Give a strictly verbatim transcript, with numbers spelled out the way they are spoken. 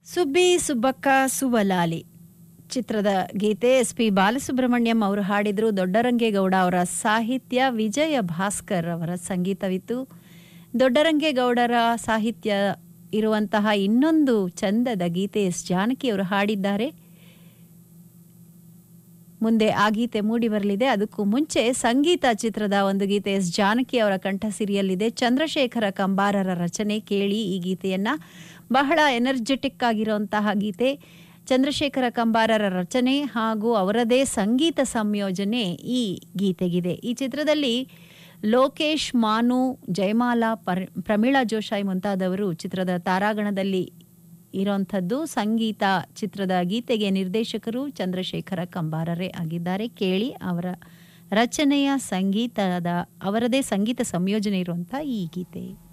ಸುಬ್ಬಿ ಸುಬ್ಬಕ್ಕ ಸುವಲಾಲಿ ಚಿತ್ರದ ಗೀತೆ S P Balasubrahmanyam ಅವರು ಹಾಡಿದ್ರು. ದೊಡ್ಡರಂಗೇಗೌಡ ಅವರ ಸಾಹಿತ್ಯ, ವಿಜಯ ಭಾಸ್ಕರ್ ಅವರ ಸಂಗೀತವಿತ್ತು. ದೊಡ್ಡರಂಗೇಗೌಡರ ಸಾಹಿತ್ಯ ಇರುವಂತಹ ಇನ್ನೊಂದು ಚಂದದ ಗೀತೆ ಎಸ್ ಜಾನಕಿ ಅವರು ಹಾಡಿದ್ದಾರೆ. ಮುಂದೆ ಆ ಗೀತೆ ಮೂಡಿ ಬರಲಿದೆ. ಅದಕ್ಕೂ ಮುಂಚೆ ಸಂಗೀತ ಚಿತ್ರದ ಒಂದು ಗೀತೆ ಎಸ್ ಜಾನಕಿ ಅವರ ಕಂಠ ಸಿರಿಯಲ್ಲಿದೆ. ಚಂದ್ರಶೇಖರ ಕಂಬಾರರ ರಚನೆ. ಕೇಳಿ ಈ ಗೀತೆಯನ್ನ. ಬಹಳ ಎನರ್ಜೆಟಿಕ್ ಆಗಿರುವಂತಹ ಗೀತೆ. ಚಂದ್ರಶೇಖರ ಕಂಬಾರರ ರಚನೆ ಹಾಗೂ ಅವರದೇ ಸಂಗೀತ ಸಂಯೋಜನೆ ಈ ಗೀತೆಗಿದೆ. ಈ ಚಿತ್ರದಲ್ಲಿ ಲೋಕೇಶ್, ಮಾನು, ಜಯಮಾಲಾ, ಪರ್ ಪ್ರಮೀಳಾ ಜೋಶಾಯಿ ಮುಂತಾದವರು ಚಿತ್ರದ ತಾರಾಗಣದಲ್ಲಿ ಇರೋಂಥದ್ದು. ಸಂಗೀತ ಚಿತ್ರದ ಗೀತೆಗೆ ನಿರ್ದೇಶಕರು ಚಂದ್ರಶೇಖರ ಕಂಬಾರರೇ ಆಗಿದ್ದಾರೆ. ಕೇಳಿ ಅವರ ರಚನೆಯ ಸಂಗೀತದ ಅವರದೇ ಸಂಗೀತ ಸಂಯೋಜನೆ ಇರುವಂಥ ಈ ಗೀತೆ.